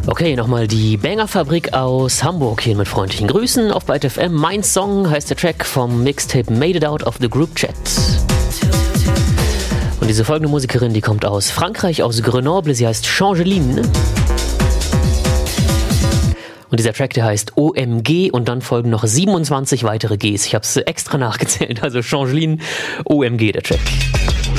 Okay, nochmal die Banger-Fabrik aus Hamburg hier mit freundlichen Grüßen auf Byte FM. Mein Song heißt der Track vom Mixtape Made It Out of the Group Chat. Und diese folgende Musikerin, die kommt aus Frankreich, aus Grenoble. Sie heißt Changeline. Und dieser Track, der heißt OMG und dann folgen noch 27 weitere Gs. Ich habe es extra nachgezählt, also Changeline, OMG der Track.